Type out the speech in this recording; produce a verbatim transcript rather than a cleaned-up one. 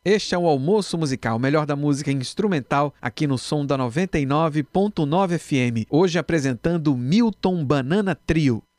Este é o Almoço Musical, melhor da música instrumental, aqui no som da noventa e nove ponto nove F M. Hoje apresentando Milton Banana Trio.